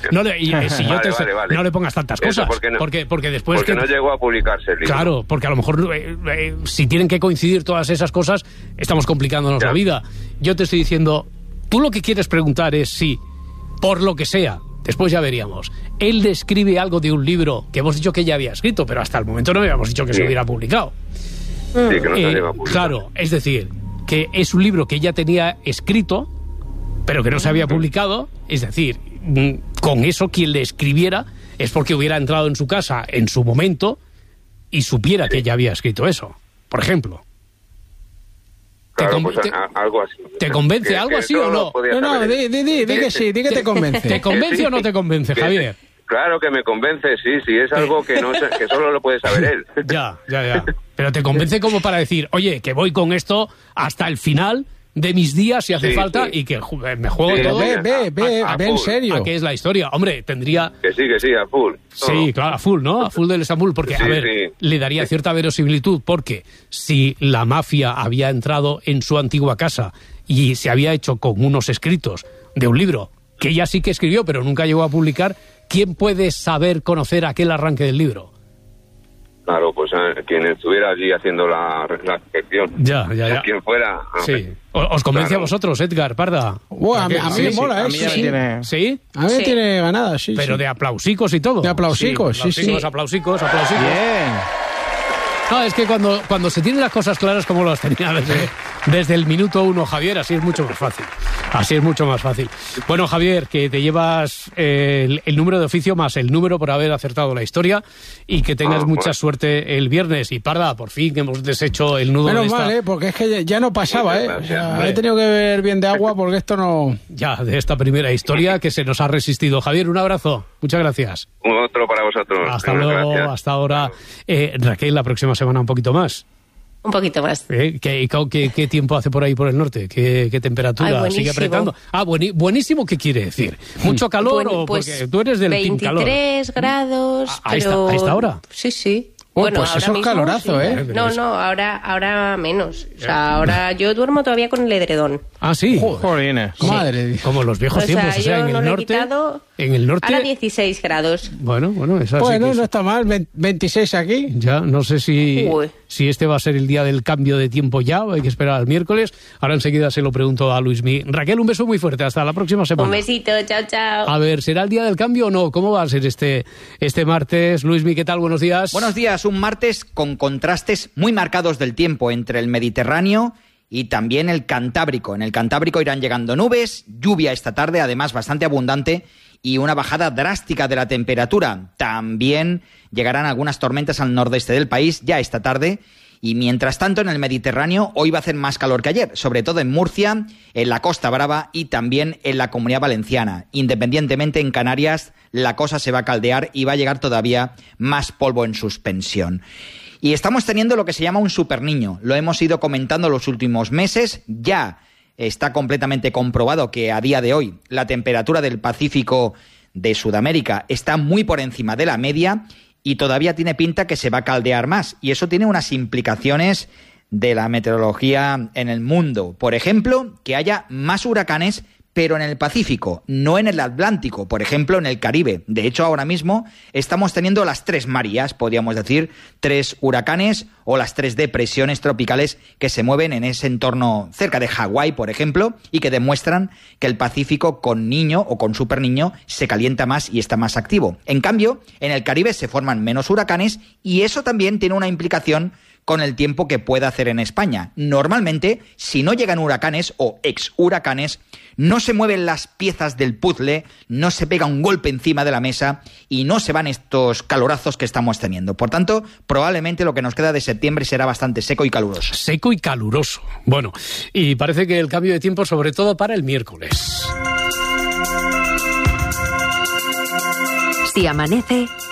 no le pongas tantas cosas. Porque después... Porque no llegó a publicarse el libro. Claro, porque a lo mejor si tienen que coincidir todas esas cosas, estamos complicándonos la vida. Yo te estoy diciendo, tú lo que quieres preguntar es si, por lo que sea, después ya veríamos, él describe algo de un libro que hemos dicho que ya había escrito, pero hasta el momento no habíamos dicho que se hubiera publicado. Sí, que no se llegó a publicar. Claro, es decir, que es un libro que ella tenía escrito, pero que no se había publicado. Es decir, con eso quien le escribiera es porque hubiera entrado en su casa en su momento y supiera que ella había escrito eso, por ejemplo. Claro, algo así. ¿Te convence algo así o no? No, di que sí, di que te convence. ¿Te convence o no te convence, Javier? Claro que me convence, sí, es algo que que solo lo puede saber él. Ya. Pero te convence como para decir, oye, que voy con esto hasta el final de mis días si hace falta y que me juego todo. Ve, en serio. ¿A qué es la historia? Hombre, tendría... Que sí, a full. Sí, claro, a full, ¿no? A full del Estambul, porque, le daría cierta verosimilitud, porque si la mafia había entrado en su antigua casa y se había hecho con unos escritos de un libro que ella sí que escribió, pero nunca llegó a publicar, ¿quién puede conocer aquel arranque del libro? Claro, pues quien estuviera allí haciendo la recepción. Ya. Quien fuera. Sí. ¿Os convence a vosotros, Edgar, Parda? A mí me mola, ¿eh? ¿Sí? A mí me tiene ganada, sí. Pero de aplausicos y todo. De aplausicos, sí. Aplausicos. Bien. No, es que cuando se tienen las cosas claras como las tenía desde el minuto 1 Javier, así es mucho más fácil. Bueno, Javier, que te llevas el número de oficio más el número por haber acertado la historia y que tengas mucha suerte el viernes. Y Parda, por fin que hemos deshecho el nudo Menos mal, porque es que ya no pasaba, he tenido que beber bien de agua porque esto no... Ya, de esta primera historia que se nos ha resistido. Javier, un abrazo. Muchas gracias. Otro para vosotros. Hasta luego, gracias. Hasta ahora. Raquel, la próxima semana un poquito más. Un poquito más. ¿Qué tiempo hace por ahí por el norte? ¿Qué temperatura? ¿Sigue apretando? Buenísimo, ¿qué quiere decir? ¿Mucho calor o porque tú eres del team calor? 23 grados, ¿A esta hora? Sí. Bueno, pues eso es calorazo, sí. No, ahora menos. O sea, ahora yo duermo todavía con el edredón. Ah, sí. Joder, madre. Como los viejos tiempos, en el norte. En el norte. Ahora 16 grados. Bueno, esa sí no está mal, 26 aquí. Ya, no sé si este va a ser el día del cambio de tiempo ya, o hay que esperar al miércoles. Ahora enseguida se lo pregunto a Luismi. Raquel, un beso muy fuerte, hasta la próxima semana. Un besito, chao. A ver, ¿será el día del cambio o no? ¿Cómo va a ser este martes? Luismi, ¿qué tal? Buenos días. Buenos días, un martes con contrastes muy marcados del tiempo entre el Mediterráneo y también el Cantábrico. En el Cantábrico irán llegando nubes, lluvia esta tarde, además bastante abundante, y una bajada drástica de la temperatura. También llegarán algunas tormentas al nordeste del país ya esta tarde. Y mientras tanto, en el Mediterráneo hoy va a hacer más calor que ayer, sobre todo en Murcia, en la Costa Brava y también en la Comunidad Valenciana. Independientemente, en Canarias la cosa se va a caldear y va a llegar todavía más polvo en suspensión. Y estamos teniendo lo que se llama un superniño. Lo hemos ido comentando los últimos meses. Ya está completamente comprobado que a día de hoy la temperatura del Pacífico de Sudamérica está muy por encima de la media y todavía tiene pinta que se va a caldear más. Y eso tiene unas implicaciones de la meteorología en el mundo. Por ejemplo, que haya más huracanes, pero en el Pacífico, no en el Atlántico, por ejemplo, en el Caribe. De hecho, ahora mismo estamos teniendo las 3 Marías, podríamos decir, 3 huracanes o las 3 depresiones tropicales que se mueven en ese entorno cerca de Hawái, por ejemplo, y que demuestran que el Pacífico con niño o con superniño se calienta más y está más activo. En cambio, en el Caribe se forman menos huracanes y eso también tiene una implicación con el tiempo que pueda hacer en España. Normalmente, si no llegan huracanes o ex-huracanes, no se mueven las piezas del puzzle, no se pega un golpe encima de la mesa y no se van estos calorazos que estamos teniendo. Por tanto, probablemente lo que nos queda de septiembre será bastante seco y caluroso. Seco y caluroso. Bueno, y parece que el cambio de tiempo, sobre todo para el miércoles. Si amanece,